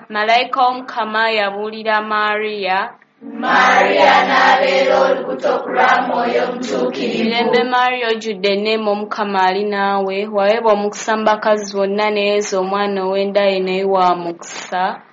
Malayika w'Omukama yabuulira Mariya. Mariya n'abeera olubuto ku lwa Mwoyo Omutuukirivu. Mirembe Mariya ojjudde enneema Omukama ali naawe, waweebwa omukisa mu bakazi bonna ne Yesu omwana ow'enda ye naye wa mukisa.